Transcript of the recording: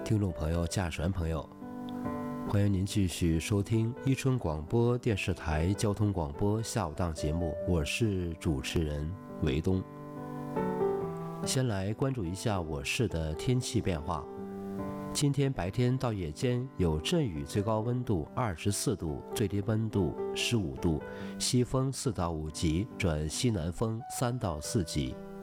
听众朋友、驾驶员朋友，欢迎您继续收听伊春广播电视台交通广播下午档节目，我是主持人维东。先来关注一下我市的天气变化。今天白天到夜间有阵雨，最高温度24度，最低温度15度，西风4到5级转西南风3到4级。